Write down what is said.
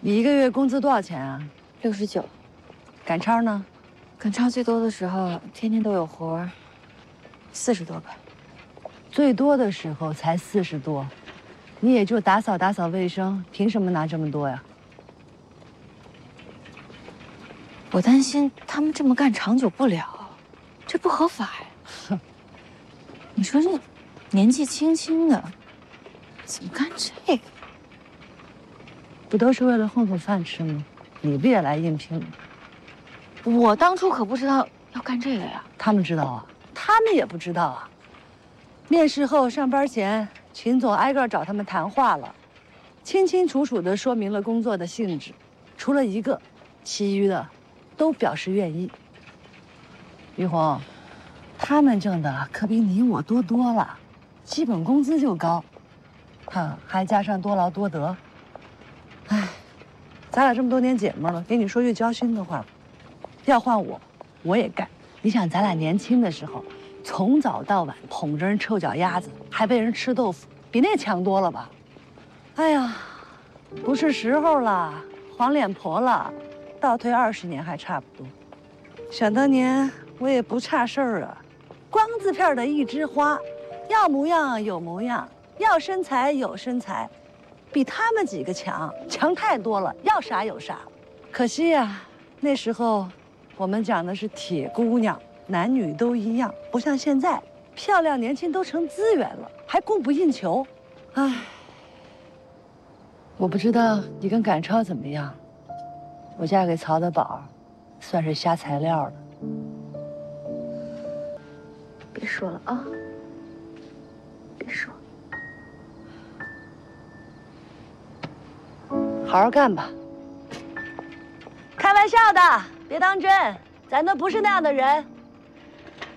你一个月工资多少钱啊 ？69。 赶超呢？ 赶超最多的时候，天天都有活，40多吧。 最多的时候才40多，你也就打扫打扫卫生，凭什么拿这么多呀？ 我担心他们这么干长久不了，这不合法呀。哼，你说这年纪轻轻的，怎么干这个？ 不都是为了混口饭吃吗？你不也来应聘了？ 我当初可不知道要干这个呀。 他们知道啊？他们也不知道啊。面试后上班前，秦总挨个找他们谈话了，清清楚楚地说明了工作的性质，除了一个，其余的都表示愿意。于红，他们挣的可比你我多多了，基本工资就高，还加上多劳多得。哎，咱俩这么多年姐妹了，给你说句交心的话，要换我，我也干。你想，咱俩年轻的时候，从早到晚捧着人臭脚丫子，还被人吃豆腐，比那强多了吧？哎呀，不是时候了，黄脸婆了，倒退20年还差不多。想当年我也不差事儿啊，光字片的一枝花，要模样有模样，要身材有身材。比他们几个强太多了，要啥有啥。可惜呀，那时候我们讲的是铁姑娘，男女都一样，不像现在，漂亮年轻都成资源了，还供不应求。唉，我不知道你跟赶超怎么样，我嫁给曹德宝，算是瞎材料了。 别说了啊，别说。 好好干吧。开玩笑的，别当真，咱都不是那样的人。